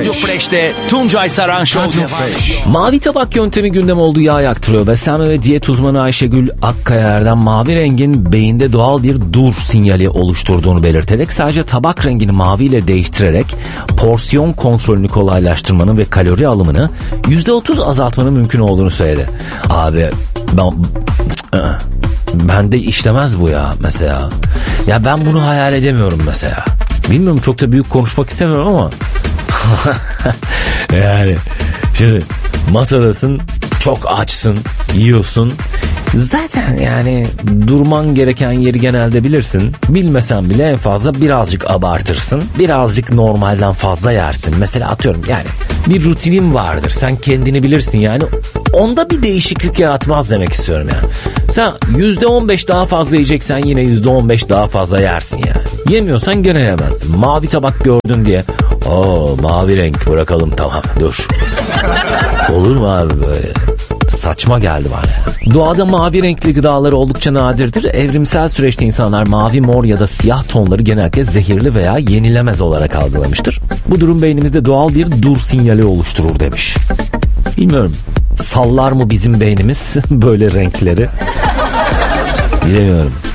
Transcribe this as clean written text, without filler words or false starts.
Radyo Fresh'te Tuncay Saran Show devam ediyor. Mavi tabak yöntemi gündem olduğu yağ yaktırıyor. Beslenme ve diyet uzmanı Ayşegül Akkaya'dan mavi rengin beyinde doğal bir dur sinyali oluşturduğunu belirterek sadece tabak rengini maviyle değiştirerek porsiyon kontrolünü kolaylaştırmanın ve kalori alımını %30 azaltmanın mümkün olduğunu söyledi. Abi bende işlemez bu ya mesela. Ya ben bunu hayal edemiyorum mesela. Bilmiyorum, çok da büyük konuşmak istemiyorum ama yani şimdi masadasın, çok açsın, yiyorsun. Zaten yani durman gereken yeri genelde bilirsin. Bilmesen bile en fazla birazcık abartırsın. Birazcık normalden fazla yersin. Mesela atıyorum yani bir rutinin vardır. Sen kendini bilirsin yani. Onda bir değişiklik yaratmaz demek istiyorum yani. Sen %15 daha fazla yiyeceksen yine %15 daha fazla yersin yani. Yemiyorsan gene yemezsin. Mavi tabak gördün diye. Mavi renk bırakalım, tamam dur. Olur mu abi böyle? Saçma geldi bana. Doğada mavi renkli gıdalar oldukça nadirdir. Evrimsel süreçte insanlar mavi, mor ya da siyah tonları genellikle zehirli veya yenilemez olarak algılamıştır. Bu durum beynimizde doğal bir dur sinyali oluşturur demiş. Bilmiyorum, sallar mı bizim beynimiz böyle renkleri? Bilemiyorum.